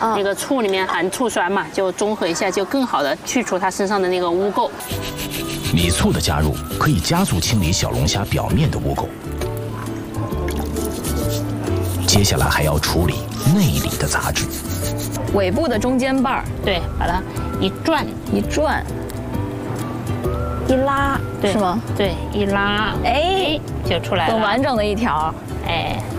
那个醋里面含醋酸嘛，就中和一下，就更好的去除它身上的那个污垢。 米醋的加入可以加速清理小龙虾表面的污垢。接下来还要处理内里的杂质， 尾部的中间瓣儿， 对，把它一转一转，一拉，是吗？ 对，一拉，哎，就出来了， 很完整的一条， 哎。